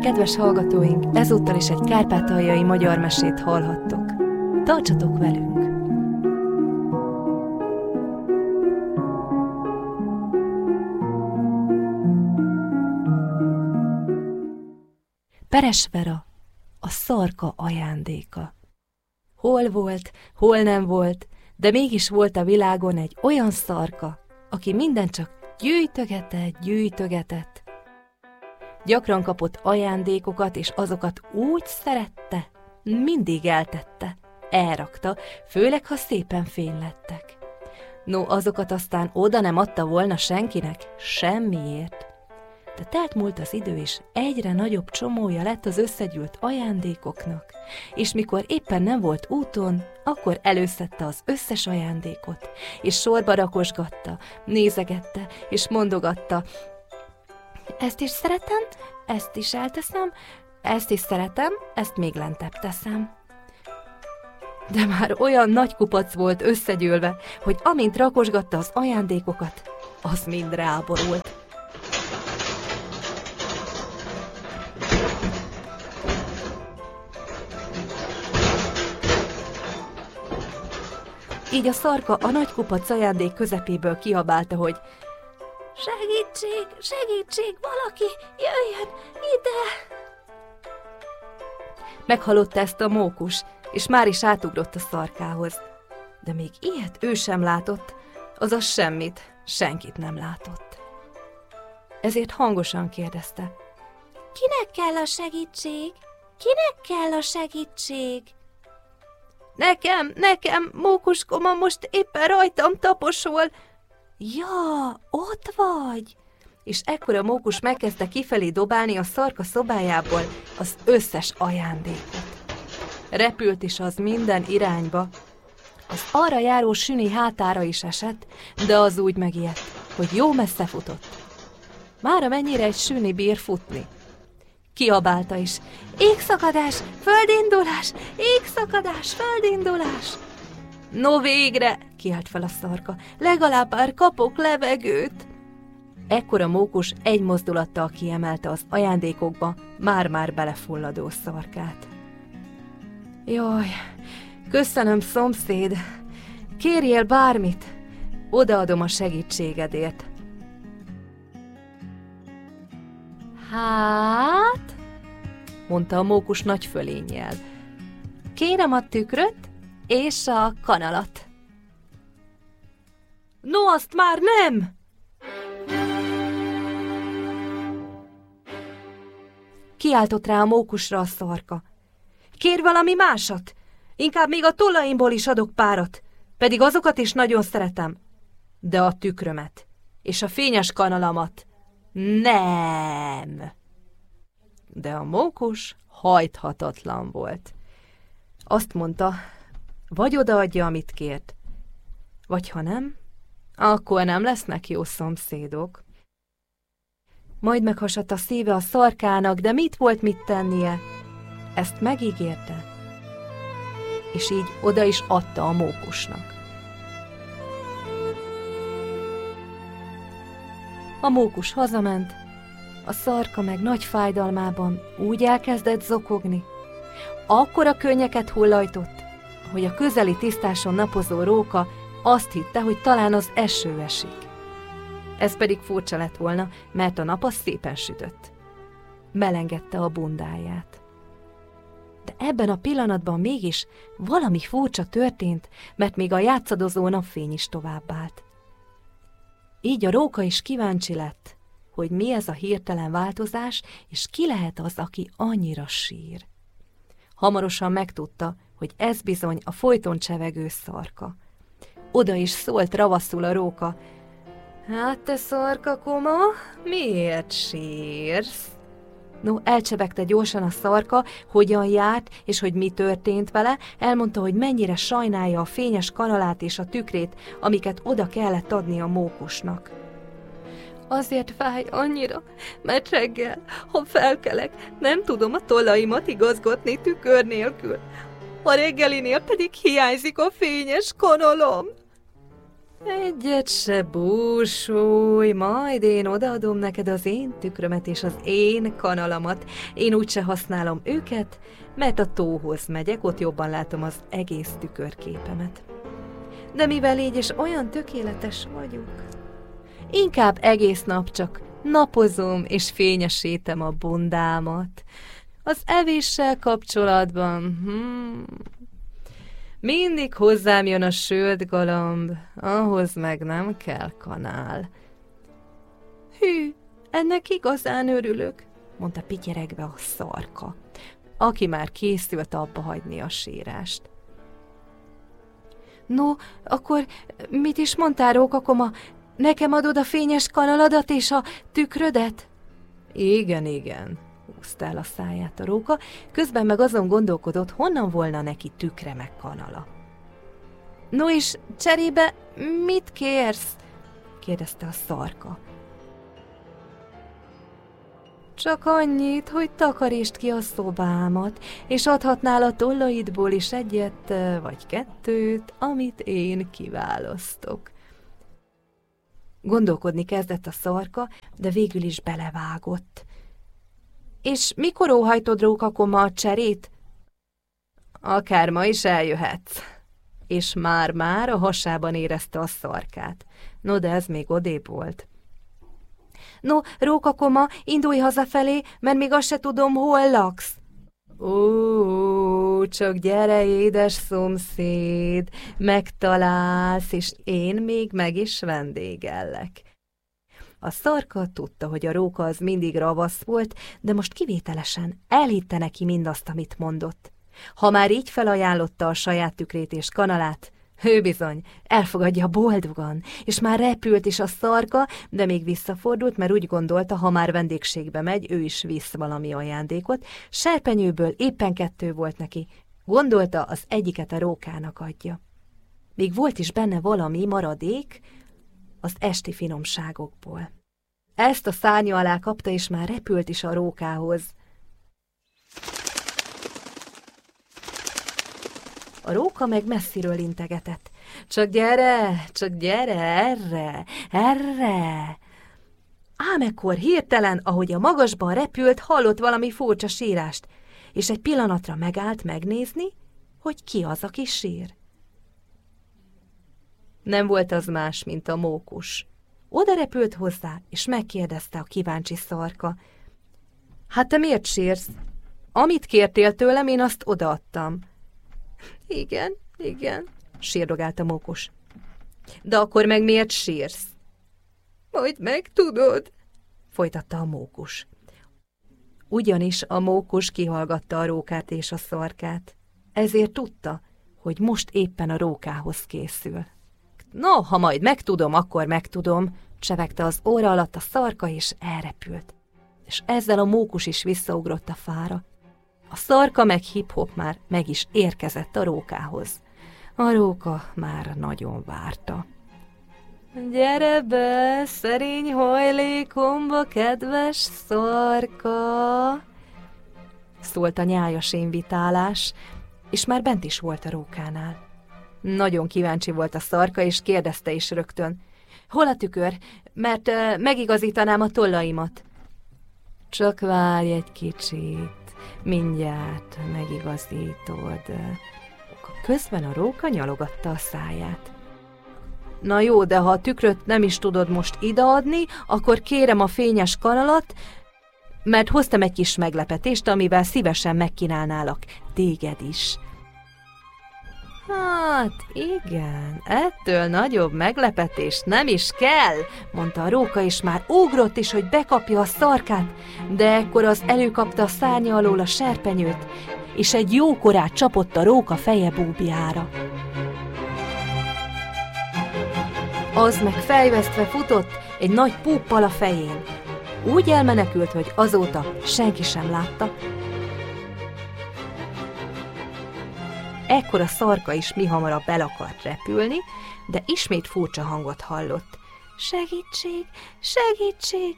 Kedves hallgatóink, ezúttal is egy kárpátaljai magyar mesét hallhattok. Tartsatok velünk! Peres Vera, a szarka ajándéka. Hol volt, hol nem volt, de mégis volt a világon egy olyan szarka, aki mindent csak gyűjtögetett. Gyakran kapott ajándékokat, és azokat úgy szerette, mindig eltette, elrakta, főleg, ha szépen fénylettek. No, azokat aztán oda nem adta volna senkinek, semmiért. De telt múlt az idő, és egyre nagyobb csomója lett az összegyűlt ajándékoknak, és mikor éppen nem volt úton, akkor előszedte az összes ajándékot, és sorba rakosgatta, nézegette, és mondogatta: ezt is szeretem, ezt is elteszem, ezt is szeretem, ezt még lentebb teszem. De már olyan nagy kupac volt összegyűlve, hogy amint rakosgatta az ajándékokat, az mind ráborult. Így a szarka a nagy kupac ajándék közepéből kiabálta, hogy segítség, segítség, valaki, jöjjön ide! Meghallotta ezt a mókus, és már is átugrott a szarkához. De még ilyet ő sem látott, azaz semmit, senkit nem látott. Ezért hangosan kérdezte: kinek kell a segítség? Kinek kell a segítség? Nekem, mókuskoma most éppen rajtam taposol. Ja, ott vagy! És ekkor a mókus megkezdte kifelé dobálni a szarka szobájából az összes ajándékot. Repült is az minden irányba. Az arra járó süni hátára is esett, de az úgy megijedt, hogy jó messze futott. Mára mennyire egy süni bír futni. Kiabálta is: égszakadás, földindulás, égszakadás, földindulás! No végre, kiált fel a szarka, legalább már kapok levegőt. Ekkor a mókus egy mozdulattal kiemelte az ajándékokba már-már belefulladó szarkát. Jaj, köszönöm, szomszéd, kérjél bármit, odaadom a segítségedért. Hát, mondta a mókus nagy fölénnyel, kérem a tükröt és a kanalat. No, azt már nem! Kiáltott rá a mókusra a szarka. Kérj valami másat, inkább még a tollaimból is adok párat, pedig azokat is nagyon szeretem. De a tükrömet és a fényes kanalamat nem. De a mókus hajthatatlan volt. Azt mondta, vagy odaadja, amit kért, vagy ha nem, akkor nem lesznek jó szomszédok. Majd meghasadt a szíve a szarkának, de mit volt mit tennie? Ezt megígérte, és így oda is adta a mókusnak. A mókus hazament, a szarka meg nagy fájdalmában úgy elkezdett zokogni, akkora könnyeket hullajtott, hogy a közeli tisztáson napozó róka azt hitte, hogy talán az eső esik. Ez pedig furcsa lett volna, mert a nap az szépen sütött. Melengedte a bundáját. De ebben a pillanatban mégis valami furcsa történt, mert még a játszadozó napfény is továbbált. Így a róka is kíváncsi lett, hogy mi ez a hirtelen változás, és ki lehet az, aki annyira sír. Hamarosan megtudta, hogy ez bizony a folyton csevegő szarka. Oda is szólt ravaszul a róka: hát te szarkakoma, miért sírsz? No, elcsevegte gyorsan a szarka, hogyan járt, és hogy mi történt vele, elmondta, hogy mennyire sajnálja a fényes kanalát és a tükrét, amiket oda kellett adni a mókusnak. Azért fáj annyira, mert reggel, ha felkelek, nem tudom a tollaimat igazgatni tükör nélkül. A reggelinél pedig hiányzik a fényes kanalom. Egyet se búsulj, majd én odaadom neked az én tükrömet és az én kanalamat. Én úgyse használom őket, mert a tóhoz megyek, ott jobban látom az egész tükörképemet. De mivel így és olyan tökéletes vagyok, inkább egész nap csak napozom és fényesítem a bundámat. Az evéssel kapcsolatban... Mindig hozzám jön a sült galamb, ahhoz meg nem kell kanál. Hű, ennek igazán örülök, mondta pityeregve a szarka, aki már készült abba hagyni a sírást. No, akkor mit is mondtál, Rókakoma? Nekem adod a fényes kanaladat és a tükrödet? Igen, húzta el a száját a róka, közben meg azon gondolkodott, honnan volna neki tükre meg kanala. No és cserébe mit kérsz? kérdezte a szarka. Csak annyit, hogy takarítsd ki a szobámat, és adhatnál a tollaidból is egyet vagy kettőt, amit én kiválasztok. Gondolkodni kezdett a szarka, de végül is belevágott. És mikor óhajtod, Rókakoma, a cserét? Akár ma is eljöhetsz. És már a hasában érezte a szarkát. No, de ez még odébb volt. No, Rókakoma, indulj hazafelé, mert még azt se tudom, hol laksz. Ó, csak gyere, édes szomszéd, megtalálsz, és én még meg is vendégellek. A szarka tudta, hogy a róka az mindig ravasz volt, de most kivételesen elhitte neki mindazt, amit mondott. Ha már így felajánlotta a saját tükrét és kanalát, ő bizony elfogadja boldogan, és már repült is a szarka, de még visszafordult, mert úgy gondolta, ha már vendégségbe megy, ő is visz valami ajándékot. Serpenyőből éppen 2 volt neki. Gondolta, az egyiket a rókának adja. Még volt is benne valami maradék az esti finomságokból. Ezt a szárnya alá kapta, és már repült is a rókához. A róka meg messziről integetett. Csak gyere, erre. Ám ekkor hirtelen, ahogy a magasban repült, hallott valami furcsa sírást, és egy pillanatra megállt megnézni, hogy ki az, aki sír. Nem volt az más, mint a mókus. Oda repült hozzá, és megkérdezte a kíváncsi szarka. Hát te miért sírsz? Amit kértél tőlem, én azt odaadtam. Igen, sírdogált a mókus. De akkor meg miért sírsz? Majd megtudod, folytatta a mókus. Ugyanis a mókus kihallgatta a rókát és a szarkát, ezért tudta, hogy most éppen a rókához készül. No, ha majd megtudom, akkor megtudom, csevegte az óra alatt a szarka, és elrepült. És ezzel a mókus is visszaugrott a fára. A szarka meg hip-hop már meg is érkezett a rókához. A róka már nagyon várta. Gyere be, szerény hajlékomba, kedves szarka! Szólt a nyájas invitálás, és már bent is volt a rókánál. Nagyon kíváncsi volt a szarka, és kérdezte is rögtön. Hol a tükör? Mert megigazítanám a tollaimat. Csak várj egy kicsit, mindjárt megigazítod. Közben a róka nyalogatta a száját. Na jó, de ha a tükröt nem is tudod most ideadni, akkor kérem a fényes kanalat, mert hoztam egy kis meglepetést, amivel szívesen megkínálnálak téged is. Hát igen, ettől nagyobb meglepetés nem is kell, mondta a róka, és már ugrott is, hogy bekapja a szarkát, de ekkor az előkapta a szárnya alól a serpenyőt, és egy jókorát csapott a róka feje búbjára. Az meg fejvesztve futott egy nagy púppal a fején. Úgy elmenekült, hogy azóta senki sem látta. Ekkor a szarka is mihamarabb el akart repülni, de ismét furcsa hangot hallott. Segítség, segítség!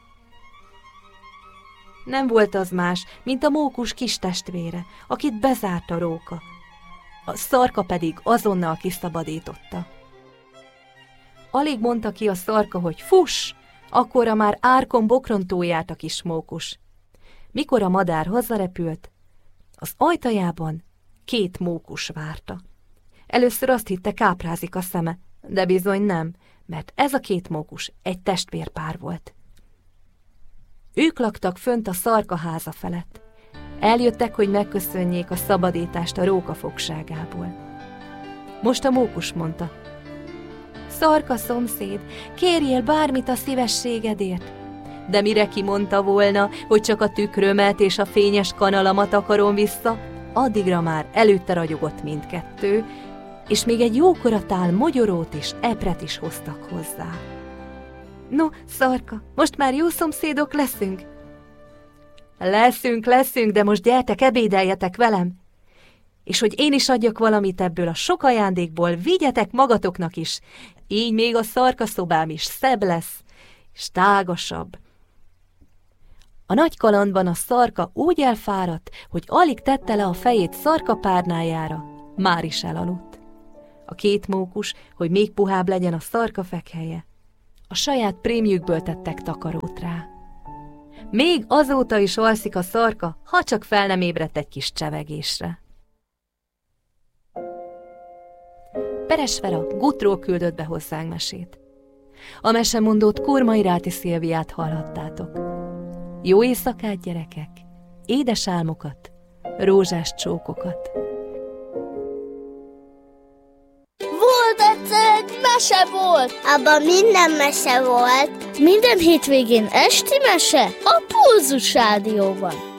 Nem volt az más, mint a mókus kis testvére, akit bezárt a róka. A szarka pedig azonnal kiszabadította. Alig mondta ki a szarka, hogy fuss, akkorra már árkon bokron járt a kis mókus. Mikor a madár hazarepült, az ajtajában 2 mókus várta. Először azt hitte, káprázik a szeme, de bizony nem, mert ez a 2 mókus egy testvérpár volt. Ők laktak fönt a szarka háza felett. Eljöttek, hogy megköszönjék a szabadítást a róka fogságából. Most a mókus mondta: Szarka szomszéd, kérjél bármit a szívességedért. De mire kimondta volna, hogy csak a tükrömet és a fényes kanalamat akarom vissza, addigra már előtte ragyogott mindkettő, és még egy jókora tál mogyorót és epret is hoztak hozzá. No, szarka, most már jó szomszédok leszünk? Leszünk, de most gyertek, ebédeljetek velem. És hogy én is adjak valamit ebből a sok ajándékból, vigyetek magatoknak is, így még a szarka szobám is szebb lesz, és tágasabb. A nagy kalandban a szarka úgy elfáradt, hogy alig tette le a fejét szarkapárnájára, már is elaludt. A 2 mókus, hogy még puhább legyen a szarka fekhelye, a saját prémjükből tettek takarót rá. Még azóta is alszik a szarka, ha csak fel nem ébredt egy kis csevegésre. Peres Vera Gutról küldött be hozzánk mesét. A mesemondót Kurmai Ráti Szilviát hallhattátok. Jó éjszakát, gyerekek! Édes álmokat, rózsás csókokat! Volt egyszer egy mese volt! Abban minden mese volt. Minden hétvégén esti mese a Pulzus Rádióban.